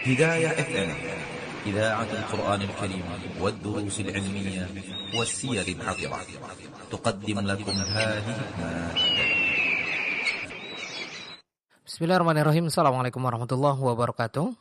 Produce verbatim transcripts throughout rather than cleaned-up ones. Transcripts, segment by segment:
هداية اف ام إذاعة القرآن الكريم والدروس العلمية والسير العطرة تقدم لكم هذه المادة. Bismillahirrahmanirrahim. Assalamualaikum warahmatullahi wabarakatuh.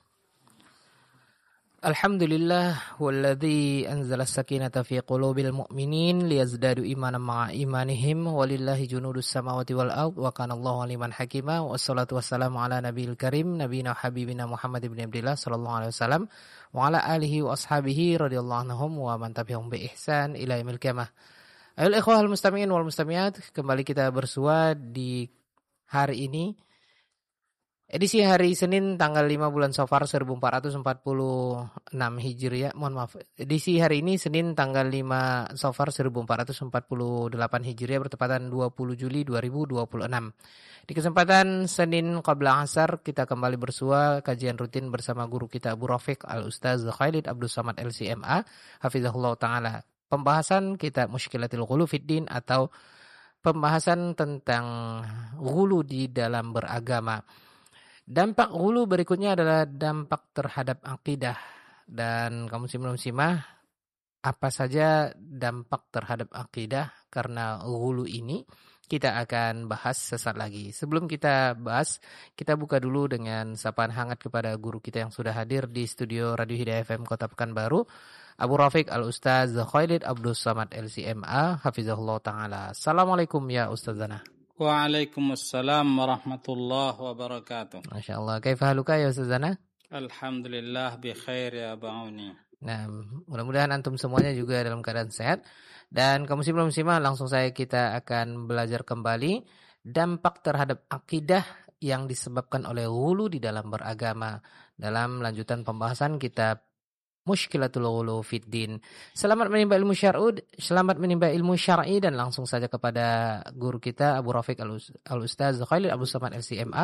Alhamdulillah walladzi anzala as-sakinata fi qulubil mu'minin liyazdadu imanan ma'a imanihim walillahi junudus samawati wal ard wa kana Allahu aliman hakima. Wassalatu wassalamu ala nabiyil karim nabiyina habibina Muhammad ibn Abdillah sallallahu alaihi wasallam wa ala alihi wa ashabihi radhiyallahu anhum wa man tabi'ahum bi ihsan ila yaumil qiyamah. Ayol ikhwahal mustami'in wal mustami'at, kembali kita bersua di hari ini, edisi hari Senin tanggal lima bulan Safar seribu empat ratus empat puluh enam Hijriah. Mohon maaf. Edisi hari ini Senin tanggal lima Safar seribu empat ratus empat puluh delapan Hijriah bertepatan dua puluh Juli dua ribu dua puluh enam. Di kesempatan Senin qabla asar kita kembali bersua kajian rutin bersama guru kita Abu Rafiq Al-Ustaz Khalid Abdul Samad L C M A hafizahullah taala. Pembahasan kita Mushkilatul Ghulu Fiddin atau pembahasan tentang ghulu di dalam beragama. Dampak ghulu berikutnya adalah dampak terhadap akidah. Dan kaum muslimin muslimah, apa saja dampak terhadap akidah karena ghulu ini kita akan bahas sesaat lagi. Sebelum kita bahas, kita buka dulu dengan sapaan hangat kepada guru kita yang sudah hadir di studio Radio Hidayah F M Kota Pekanbaru, Abu Rafiq Al-Ustaz Khalid Abdul Samad L C M A hafizahullah taala. Assalamualaikum ya Ustazana. Waalaikumsalam warahmatullahi wabarakatuh. Masya Allah. Kaifa haluka ya Ustazana? Alhamdulillah bi khair ya ba'uni. Nah, mudah-mudahan antum semuanya juga dalam keadaan sehat. Dan kaum muslimin muslimah, langsung saya kita akan belajar kembali dampak terhadap akidah yang disebabkan oleh ghulu di dalam beragama. Dalam lanjutan pembahasan kitab Mushkilatul Ghulu Fiddin. Selamat menimba ilmu syar'i, selamat menimba ilmu syar'i dan langsung saja kepada guru kita Abu Rafiq Al-Ustaz Khalid Abdul Samad L C M A